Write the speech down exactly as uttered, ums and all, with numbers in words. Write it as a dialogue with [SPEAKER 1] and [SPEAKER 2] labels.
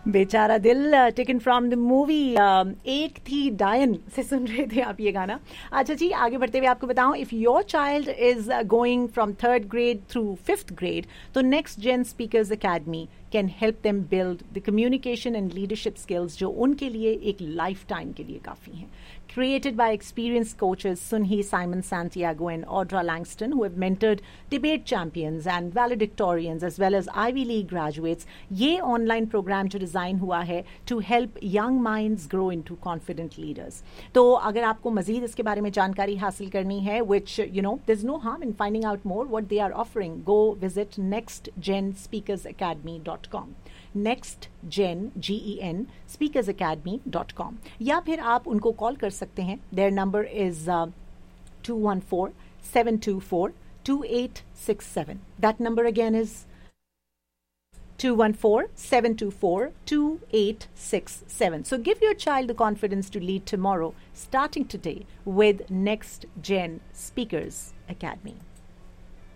[SPEAKER 1] बेचारा दिल, taken from the movie एक थी डायन से सुन रहे थे आप ये गाना. अच्छा जी, आगे बढ़ते हुए आपको बताऊं, if your child is going from third grade through fifth grade, तो next gen speakers academy can help them build the communication and leadership skills जो उनके लिए एक लाइफ टाइम के लिए काफ़ी हैं. Created by experienced coaches Sunhee Simon Santiago and Audra Langston, who have mentored debate champions and valedictorians as well as Ivy League graduates, ये online program जो design हुआ है to help young minds grow into confident leaders. तो अगर आपको मजीद इसके बारे में जानकारी हासिल करनी है, which you know there's no harm in finding out more what they are offering, go visit next gen speakers academy dot com. next gen G E N speakers academy dot com, या फिर आप उनको call कर सकते हैं. Their number is uh, two one four, seven two four, two eight six seven. That number again is two one four, seven two four, two eight six seven. So give your child the confidence to lead tomorrow, starting today with Next Gen Speakers Academy.